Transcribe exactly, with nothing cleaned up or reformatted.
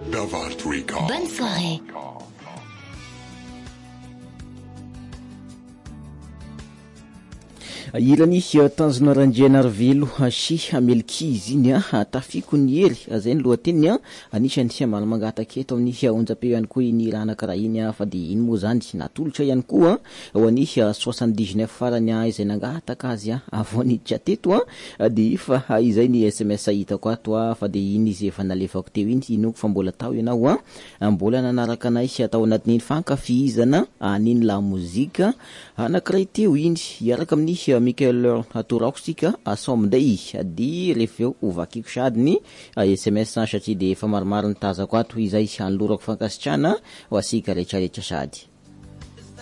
Davart Record. Bonne soirée. Ilany tanjona Randrianarivelo sy Amelkizy iny a tafiko ny hely zay ny lohateniny a anisany sy mala mangataka eto amin'ny onjam-peo ihany koa iny raha anakaraha iny fa de iny moa zany natolotra ihany koa ho any soixante-dix-neuf farany izay nangataka azy a avy niditra teto a de fa izay ny S M S hitako ato a fa de iny izy efa nalefako teo iny inoko fa mbola tao ianao a mbola nanaraka anay sy atao anatin'ny fankafizana aniny la mozika anakiraha teo iny iaraka amin'ny Michael atorako sika asomday ady refeo ovakiko sady ny S M S satria de efa maromaro ny tazako ato izay anlorako fankasitrana ho asika rehetrarehetra sady